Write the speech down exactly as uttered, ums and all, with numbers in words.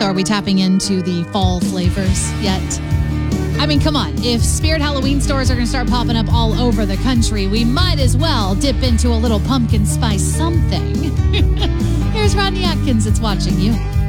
So are we tapping into the fall flavors yet? I mean, come on. If Spirit Halloween stores are going to start popping up all over the country, we might as well dip into a little pumpkin spice something. Here's Rodney Atkins. It's watching you.